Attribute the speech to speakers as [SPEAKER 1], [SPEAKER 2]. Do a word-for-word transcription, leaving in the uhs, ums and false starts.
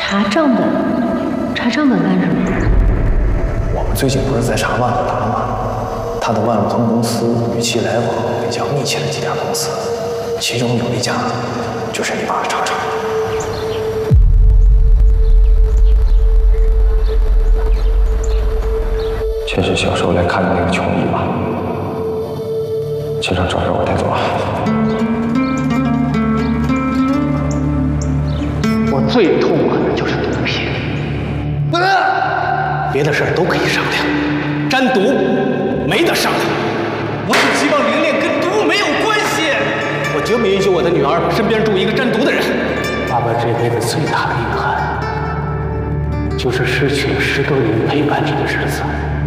[SPEAKER 1] 查账本？查账本干什么？
[SPEAKER 2] 我们最近不是在查万路达吗？他的万路通公司与其来往比较密切的几家公司，其中有一家就是你爸的厂长。确实小时候来看的那个穷姨吧，经常抓着我带走啊。
[SPEAKER 3] 我最痛恨的就是毒品，别的事儿都可以商量，沾毒没得商量。我只希望玲玲跟毒没有关系。我绝不允许我的女儿身边住一个沾毒的人。爸爸这辈子最大的遗憾，就是失去了十多年陪伴你的日子。